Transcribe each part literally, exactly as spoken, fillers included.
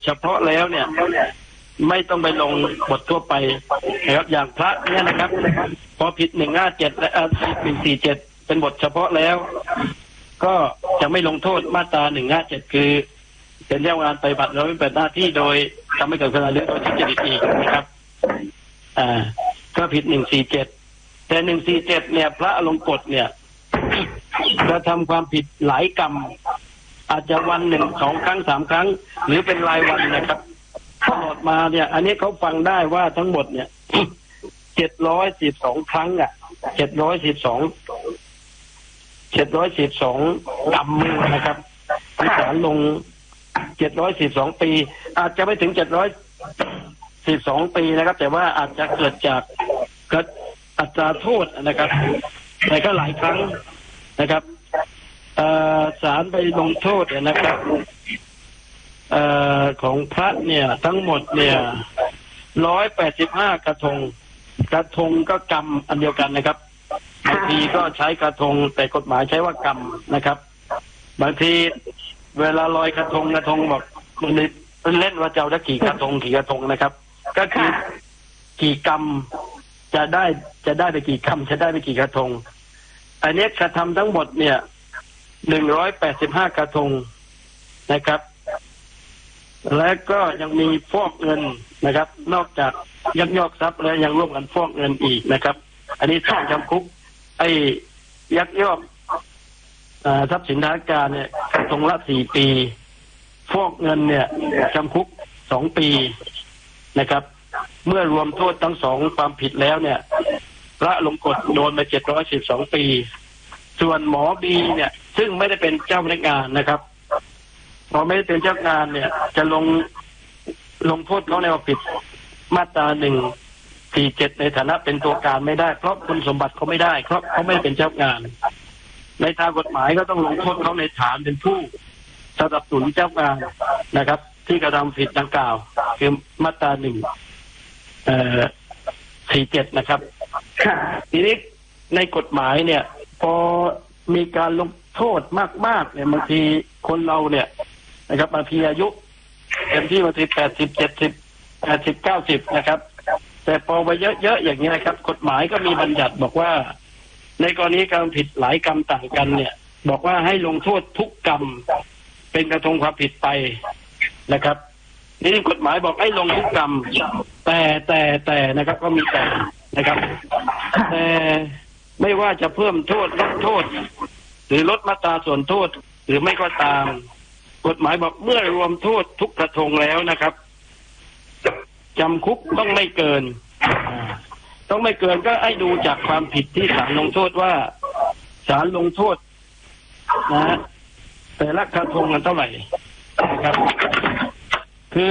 เฉพาะแล้วเนี่ยไม่ต้องไปลงบททั่วไปนะครับอย่างพระเนี่ยนะครับพอผิดหนึ่งห้าเจ็ดและหนึ่งสี่เจ็ดเป็นบทเฉพาะแล้วก็จะไม่ลงโทษมาตราหนึ่งห้าเจ็ดคือเป็นเจ้างานไปบัตรเราไม่เป็นหน้าที่โดยทำให้เกิดความเดือดร้อนทุจริตอีกนะครับอ่าก็ผิดหนึ่งสี่เจ็ดแต่หนึ่งสี่เจ็ดเนี่ยพระอลงกฎเนี่ยจะทำความผิดหลายกรรมอาจจะวันหนึ่งสองครั้งสามครั้งหรือเป็นรายวันนะครับตลอดมาเนี่ยอันนี้เขาฟังได้ว่าทั้งหมดเนี่ยเจ็ดร้อยสิบสองครั้งอ่ะเจ็ดร้อยสิบสองเจ็ดร้อยสิบสองกรรมนะครับที่ศาลลงเจ็ดร้อยสิบสองปีอาจจะไม่ถึงเจ็ดร้อยสิบสองปีนะครับแต่ว่าอาจจะเกิดจากเกิดอัตราโทษนะครับแต่ก็หลายครั้งนะครับศาลไปลงโทษนะครับเอ่อของพระเนี่ยทั้งหมดเนี่ยร้อยแปดสิบห้ากระทงกระทงก็กรรมอันเดียวกันนะครับบางทีก็ใช้กระทงแต่กฎหมายใช้ว่ากรรมนะครับบางทีเวลาลอยกระทงกระทงบอกมันเป็นเล่นว่าเจ้าได้กี่กระทงกี่กระทงนะครับก็คือกี่กรรมจะได้จะได้ไปกี่กรรมจะได้ไปกี่กระทงอันนี้กระทำทั้งหมดเนี่ยหนึ่งร้อยแปดสิบห้ากระทงนะครับและก็ยังมีฟอกเงินนะครับนอกจากยักยอกทรัพย์แล้วยังร่วมกันฟอกเงินอีกนะครับอันนี้สองจำคุกไอ้ยักยอกทรัพย์สินทางการเนี่ยกระทงละสี่ปีฟอกเงินเนี่ยจำคุกสองปีนะครับเมื่อรวมโทษทั้งสองความผิดแล้วเนี่ยพระลงกฎโดนไปเจ็ดร้อยสิบสองปีส่วนหมอบีเนี่ยซึ่งไม่ได้เป็นเจ้าพนักงานนะครับพอไม่ได้เป็นเจ้าพนักงานเนี่ยจะลงลงโทษเขาในความผิดมาตราหนึ่งสี่เจ็ดในฐานะเป็นตัวการไม่ได้เพราะคุณสมบัติเขาไม่ได้เพราะเขาไม่ได้เป็นเจ้าพนักงานในทางกฎหมายก็ต้องลงโทษเขาในฐานเป็นผู้สนับสนุนเจ้าพนักงานนะครับที่กระทำผิดดังกล่าวคือมาตราหนึ่งเอ่อสี่เจ็ดนะครับทีนี้ในกฎหมายเนี่ยพอมีการลงโทษมากๆเนี่ยบางทีคนเราเนี่ยนะครับบางทีอายุเต็มที่บางทีแปดสิบเจ็ดสิบแปดสิบเก้าสิบนะครับแต่พอไปเยอะๆอย่างนี้นะครับกฎหมายก็มีบัญญัติบอกว่าในกรณีการผิดหลายกรรมต่างกันเนี่ยบอกว่าให้ลงโทษทุกกรรมเป็นกระทงความผิดไปนะครับนี่กฎหมายบอกให้ลงทุกกรรมแต่แต่แต่นะครับก็มีแต่นะครับแต่ไม่ว่าจะเพิ่มโทษลดโทษหรือลดมาตราส่วนโทษหรือไม่ก็ตามกฎหมายบอกเมื่อรวมโทษทุกกระทงแล้วนะครับจำคุกต้องไม่เกินต้องไม่เกินก็ให้ดูจากความผิดที่ศาลลงโทษว่าศาลลงโทษนะแต่ละกระทงกันเท่าไหร่นะครับคื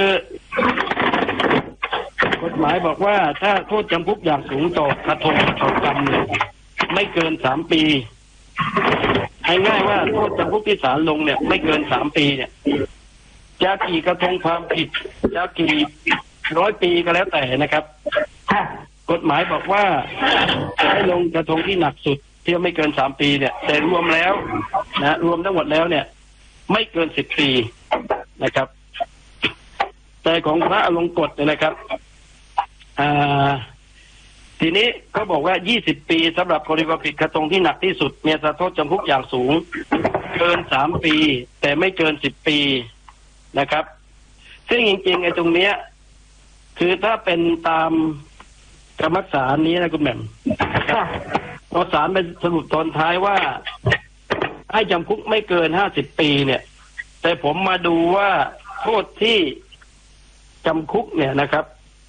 อกฎหมายบอกว่าถ้าโทษจำคุกอย่างสูงต่อกระทงต่อกรรมเนี่ยไม่เกินสามปีให้ง่ายว่าโทษจำคุกที่ศาลลงเนี่ยไม่เกินสามปีเนี่ยจะกี่กระทงความผิดจะกี่ร้อยปีก็แล้วแต่นะครับกฎหมายบอกว่าให้ลงกระทงที่หนักสุดที่ไม่เกินสามปีเนี่ยแต่รวมแล้วนะรวมทั้งหมดแล้วเนี่ยไม่เกินสิบปีนะครับแต่ของพระอลงกฎเนี่ยนะครับอ่าทีนี้เขาบอกว่ายี่สิบปีสำหรับกรณีความผิดกระทงที่หนักที่สุดมีอัตราโทษจำคุกอย่างสูงเกินสามปีแต่ไม่เกินสิบปีนะครับซึ่งจริงๆไอ้ตรงเนี้ยคือถ้าเป็นตามกรรมศาลนี้นะคุณแหม่มพอศาลเป็นสรุปตอนท้ายว่าให้จำคุกไม่เกินห้าสิบปีเนี่ยแต่ผมมาดูว่าโทษที่จำคุกเนี่ยนะครับ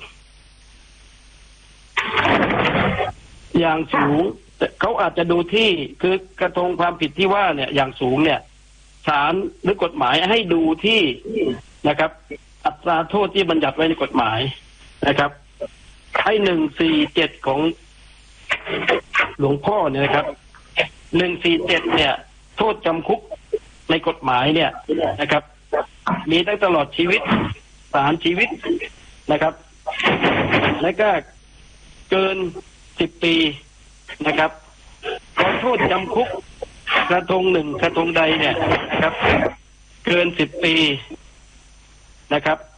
อย่างสูงเขาอาจจะดูที่คือกระทงความผิดที่ว่าเนี่ยอย่างสูงเนี่ยศาลหรือกฎหมายให้ดูที่นะครับอัตราโทษที่บัญญัติไว้ในกฎหมายนะครับให้หนึ่งสี่เจ็ดของหลวงพ่อเนี่ยนะครับหนึ่งสี่เจ็ดเนี่ยโทษจำคุกในกฎหมายเนี่ยนะครับมีตั้งตลอดชีวิตประหารชีวิตนะครับและก็เกินสิบปีนะครับขอโทษจำคุกกระทงหนึ่งกระทงใดเนี่ยนะครับเกินสิบปีนะครับ